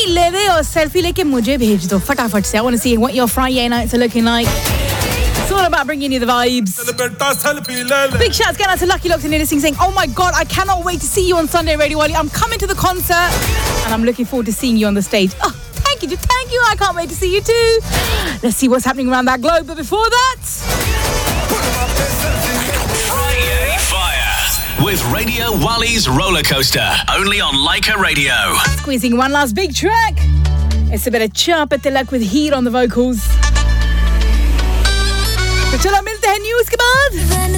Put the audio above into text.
ले दे और सेल्फी लेके मुझे भेज दो फटाफट से. I want to see what your Friday nights are looking like. It's all about bringing you the vibes. Big shouts going out to Lucky Locks and listening saying, oh my God, I cannot wait to see you on Sunday, Radio Wally. I'm coming to the concert and I'm looking forward to seeing you on the stage. Oh, thank you. I can't wait to see you too. Let's see what's happening around that globe. But before that... Friday Fire with Radio Wally's Roller Coaster. Only on Leica Radio. Squeezing one last big track. It's a bit of Chapa Tilak with Heat on the vocals. तो चलो मिलते हैं news के बाद.